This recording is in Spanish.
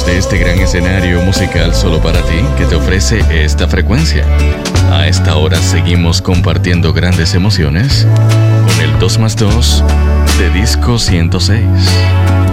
de este gran escenario musical solo para ti que te ofrece esta frecuencia. A esta hora seguimos compartiendo grandes emociones con el 2+2 de Disco 106.